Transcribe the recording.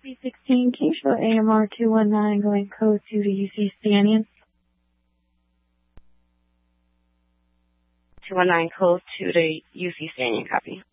B16, can you show AMR 219 going code 2 to UC Stanion? 219 code 2 to UC Stanion, copy.